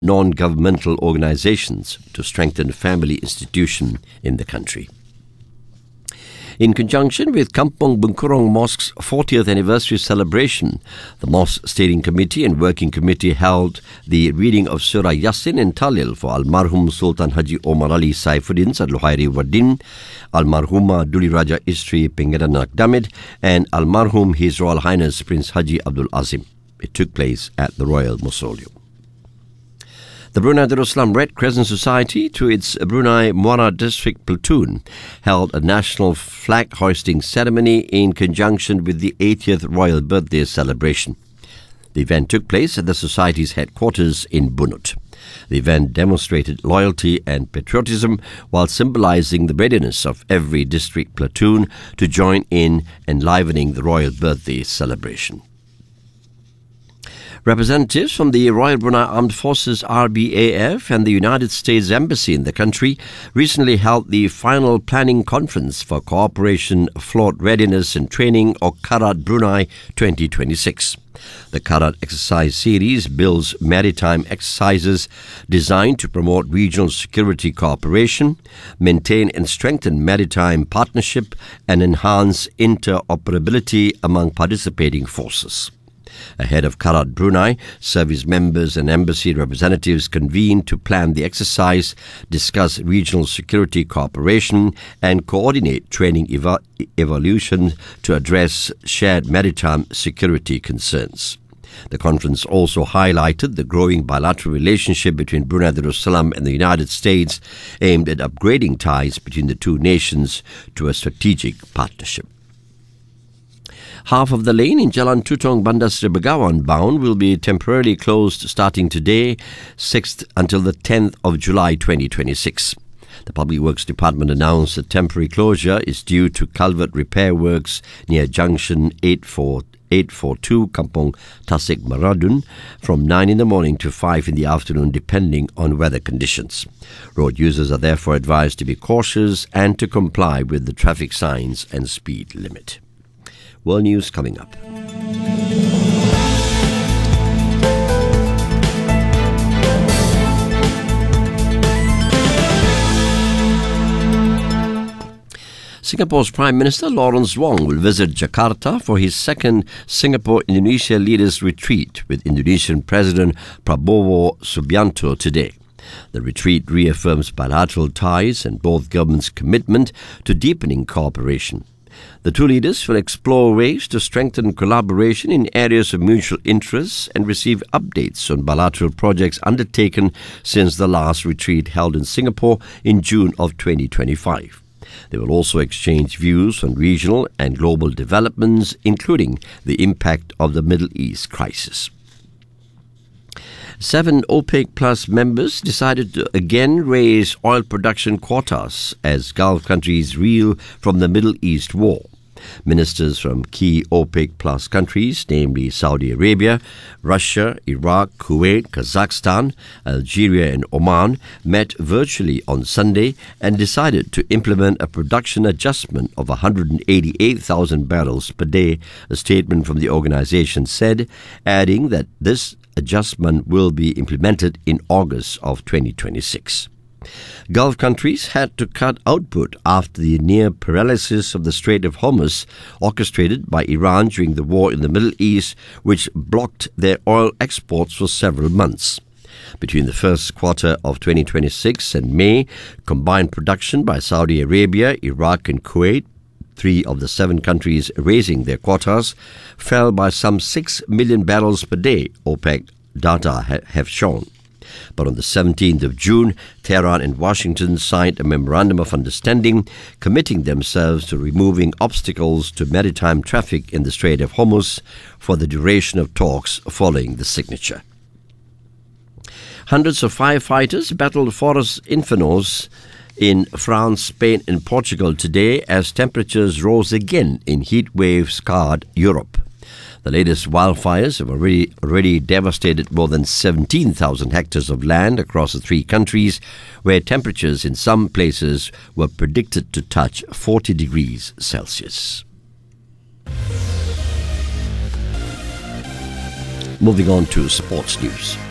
non-governmental organizations to strengthen family institution in the country. In conjunction with Kampong Bungkurong Mosque's 40th anniversary celebration, the Mosque Steering Committee and Working Committee held the reading of Surah Yasin and Tahlil for Almarhum Sultan Haji Omar Ali Saifuddin Sadluhairi Wardin, Almarhuma Duli Raja Istri Pengeran Nakdamid, and Almarhum His Royal Highness Prince Haji Abdul Azim. It took place at the Royal Mausoleum. The Brunei Darussalam Red Crescent Society, to its Brunei Muara District Platoon, held a national flag hoisting ceremony in conjunction with the 80th Royal Birthday celebration. The event took place at the Society's headquarters in Bunut. The event demonstrated loyalty and patriotism while symbolizing the readiness of every district platoon to join in enlivening the Royal Birthday celebration. Representatives from the Royal Brunei Armed Forces RBAF and the United States Embassy in the country recently held the final planning conference for Cooperation Float Readiness and Training, or CARAT Brunei 2026. The CARAT exercise series builds maritime exercises designed to promote regional security cooperation, maintain and strengthen maritime partnership, and enhance interoperability among participating forces. Ahead of CARAT Brunei, service members and embassy representatives convened to plan the exercise, discuss regional security cooperation, and coordinate training evolution to address shared maritime security concerns. The conference also highlighted the growing bilateral relationship between Brunei Darussalam and the United States, aimed at upgrading ties between the two nations to a strategic partnership. Half of the lane in Jalan Tutong Bandar Seri Begawan bound will be temporarily closed starting today, 6th until the 10th of July 2026. The Public Works Department announced the temporary closure is due to culvert repair works near junction 842 Kampong Tasik Maradun from 9 in the morning to 5 in the afternoon, depending on weather conditions. Road users are therefore advised to be cautious and to comply with the traffic signs and speed limit. World News coming up. Singapore's Prime Minister Lawrence Wong will visit Jakarta for his second Singapore-Indonesia Leaders Retreat with Indonesian President Prabowo Subianto today. The retreat reaffirms bilateral ties and both governments' commitment to deepening cooperation. The two leaders will explore ways to strengthen collaboration in areas of mutual interest and receive updates on bilateral projects undertaken since the last retreat held in Singapore in June of 2025. They will also exchange views on regional and global developments, including the impact of the Middle East crisis. 7 OPEC Plus members decided to again raise oil production quotas as Gulf countries reel from the Middle East war. Ministers from key OPEC Plus countries, namely Saudi Arabia, Russia, Iraq, Kuwait, Kazakhstan, Algeria and Oman, met virtually on Sunday and decided to implement a production adjustment of 188,000 barrels per day, a statement from the organization said, adding that this adjustment will be implemented in August of 2026. Gulf countries had to cut output after the near paralysis of the Strait of Hormuz, orchestrated by Iran during the war in the Middle East, which blocked their oil exports for several months. Between the first quarter of 2026 and May, combined production by Saudi Arabia, Iraq and Kuwait, 3 of the 7 countries raising their quotas, fell by some 6 million barrels per day, OPEC data have shown. But on the 17th of June, Tehran and Washington signed a memorandum of understanding committing themselves to removing obstacles to maritime traffic in the Strait of Hormuz for the duration of talks following the signature. Hundreds of firefighters battled forest infernos in France, Spain and Portugal today as temperatures rose again in heat wave-scarred Europe. The latest wildfires have already devastated more than 17,000 hectares of land across the 3 countries, where temperatures in some places were predicted to touch 40 degrees Celsius. Moving on to sports news.